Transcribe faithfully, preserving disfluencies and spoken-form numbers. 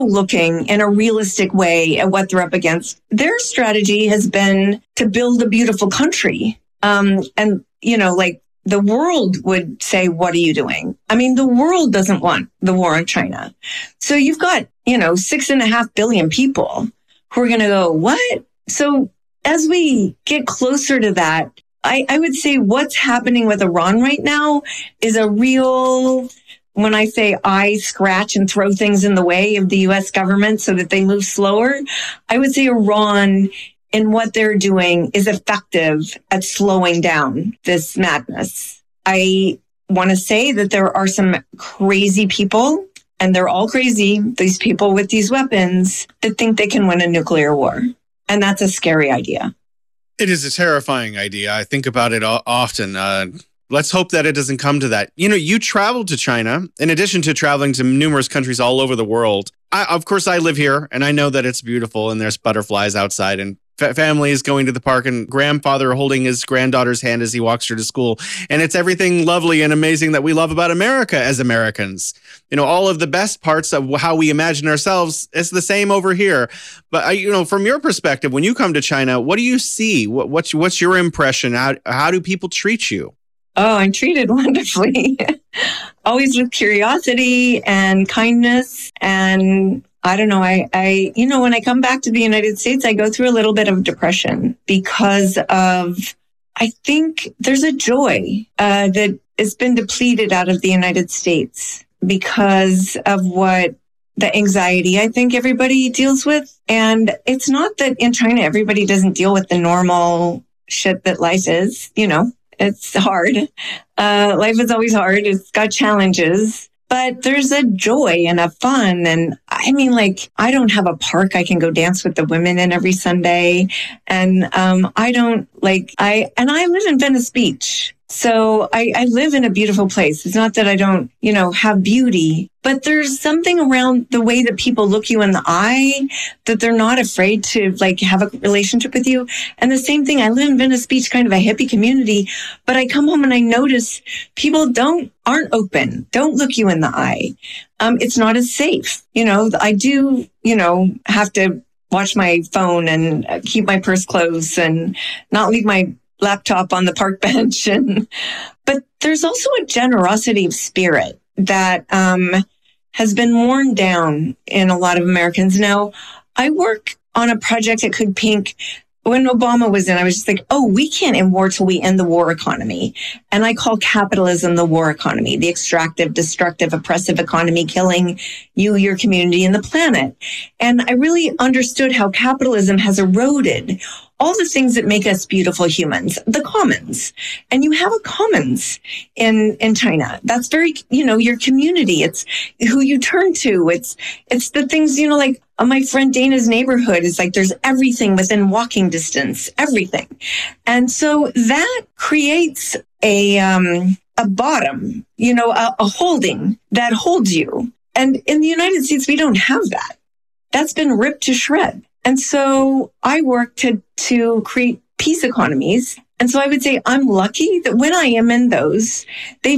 looking in a realistic way at what they're up against. Their strategy has been to build a beautiful country. Um, and, you know, like the world would say, what are you doing? I mean, the world doesn't want the war on China. So you've got, you know, six and a half billion people who are going to go, what? So as we get closer to that, I, I would say what's happening with Iran right now is a real, when I say I scratch and throw things in the way of the U S government so that they move slower, I would say Iran and what they're doing is effective at slowing down this madness. I want to say that there are some crazy people, and they're all crazy, these people with these weapons, that think they can win a nuclear war. And that's a scary idea. It is a terrifying idea. I think about it often. Uh, let's hope that it doesn't come to that. You know, you traveled to China, in addition to traveling to numerous countries all over the world. I, of course, I live here, and I know that it's beautiful, and there's butterflies outside, and fa- families going to the park, and grandfather holding his granddaughter's hand as he walks her to school. And it's everything lovely and amazing that we love about America as Americans. You know, all of the best parts of how we imagine ourselves is the same over here. But, uh, you know, from your perspective, when you come to China, what do you see? What, what's, what's your impression? How, how do people treat you? Oh, I'm treated wonderfully. Always with curiosity and kindness. And I don't know, I, I, you know, when I come back to the United States, I go through a little bit of depression because of, I think there's a joy uh, that has been depleted out of the United States because of what the anxiety I think everybody deals with. And it's not that in China, everybody doesn't deal with the normal shit that life is, you know. It's hard. Uh, life is always hard. It's got challenges, but there's a joy and a fun. And I mean, like, I don't have a park I can go dance with the women in every Sunday. And um, I don't like, I, and I live in Venice Beach. So I, I live in a beautiful place. It's not that I don't, you know, have beauty, but there's something around the way that people look you in the eye that they're not afraid to like have a relationship with you. And the same thing, I live in Venice Beach, kind of a hippie community, but I come home and I notice people don't, aren't open, don't look you in the eye. Um, it's not as safe. You know, I do, you know, have to watch my phone and keep my purse close and not leave my laptop on the park bench. And, but there's also a generosity of spirit that um, has been worn down in a lot of Americans. Now, I work on a project at Cook Pink. When Obama was in, I was just like, oh, we can't end war till we end the war economy. And I call capitalism the war economy, the extractive, destructive, oppressive economy, killing you, your community, and the planet. And I really understood how capitalism has eroded all the things that make us beautiful humans, the commons. And you have a commons in, in China. That's very, you know, your community. It's who you turn to. It's, it's the things, you know, like uh, my friend Dana's neighborhood is like, there's everything within walking distance, everything. And so that creates a, um, a bottom, you know, a, a holding that holds you. And in the United States, we don't have that. That's been ripped to shred. And so I work to, to create peace economies. And so I would say I'm lucky that when I am in those, they